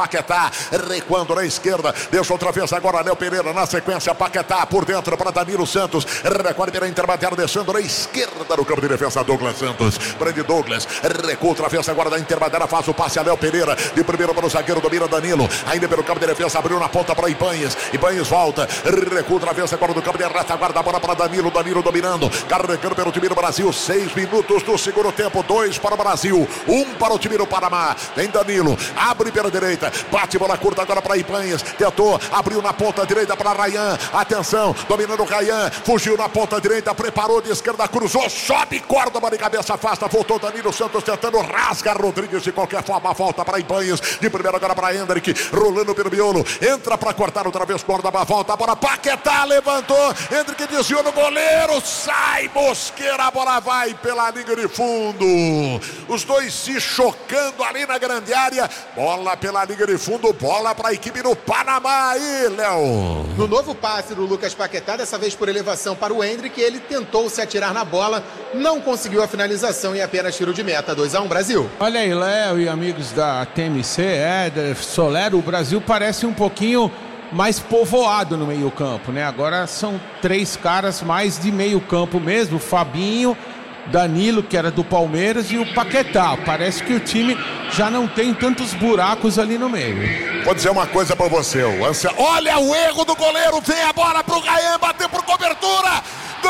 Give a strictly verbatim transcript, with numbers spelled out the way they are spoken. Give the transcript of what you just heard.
Paquetá, recuando na esquerda, deixa outra vez agora Léo Pereira, na sequência Paquetá por dentro para Danilo Santos, recorre pela intermediária, deixando na esquerda no campo de defesa Douglas Santos, prende Douglas, recua outra vez agora da intermediária, faz o passe a Léo Pereira, de primeiro para o zagueiro, domina Danilo, ainda pelo campo de defesa, abriu na ponta para Ibanhes, Ibanhes volta, recua outra vez agora do campo de retaguarda, a bola para Danilo, Danilo dominando, carregando pelo time do Brasil, seis minutos do segundo tempo, dois para o Brasil, um para o time do Panamá, vem Danilo, abre pela direita, bate bola curta agora para Ibanhes, tentou, abriu na ponta direita para Rayan, atenção, dominando o Rayan, fugiu na ponta direita, preparou de esquerda, cruzou, sobe, corda, bola de cabeça, afasta, voltou Danilo Santos tentando, rasga Rodrigues de qualquer forma, volta para Ibanhes, de primeiro agora para Hendrick, rolando pelo miolo, entra para cortar outra vez, corda, volta, bola, Paquetá levantou, Hendrick desviou no goleiro, sai Mosqueira, a bola vai pela linha de fundo, os dois se chocando ali na grande área, bola pela linha de fundo, bola para a equipe do Panamá aí, Léo. No novo passe do Lucas Paquetá, dessa vez por elevação para o Hendrick, ele tentou se atirar na bola, não conseguiu a finalização e apenas tiro de meta, dois a um Brasil. Olha aí, Léo e amigos da T M C, Éder, Solero, o Brasil parece um pouquinho mais povoado no meio campo, né? Agora são três caras mais de meio campo mesmo, Fabinho, Danilo, que era do Palmeiras, e o Paquetá. Parece que o time já não tem tantos buracos ali no meio. Vou dizer uma coisa pra você, o Anselmo. Olha o erro do goleiro, vem a bola pro Rayan, bateu por cobertura,